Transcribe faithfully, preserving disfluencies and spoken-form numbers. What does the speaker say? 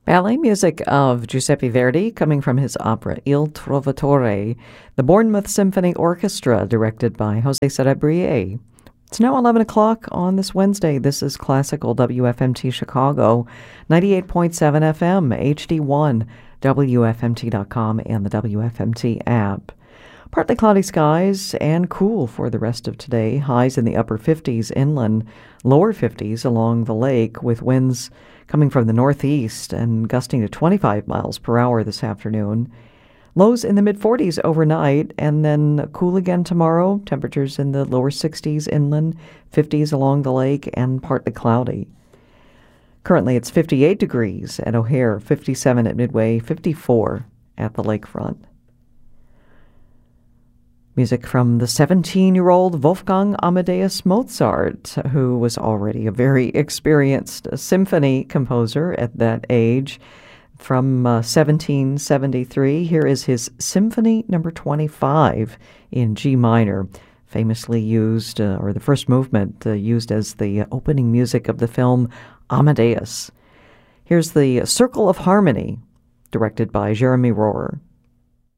Ballet music of Giuseppe Verdi, coming from his opera Il Trovatore, the Bournemouth Symphony Orchestra, directed by Jose Cerebrier. It's now eleven o'clock on this Wednesday. This is Classical W F M T Chicago, ninety-eight point seven F M, H D one, W F M T dot com, and the W F M T app. Partly cloudy skies and cool for the rest of today. Highs in the upper fifties inland, lower fifties along the lake, with winds coming from the northeast and gusting to twenty-five miles per hour this afternoon. Lows in the mid-forties overnight, and then cool again tomorrow. Temperatures in the lower sixties inland, fifties along the lake, and partly cloudy. Currently, it's fifty-eight degrees at O'Hare, fifty-seven at Midway, fifty-four at the lakefront. Music from the seventeen-year-old Wolfgang Amadeus Mozart, who was already a very experienced symphony composer at that age. From uh, seventeen seventy-three, here is his Symphony Number twenty-five in G minor, famously used, uh, or the first movement uh, used as the opening music of the film Amadeus. Here's the Circle of Harmony, directed by Jeremy Rohrer.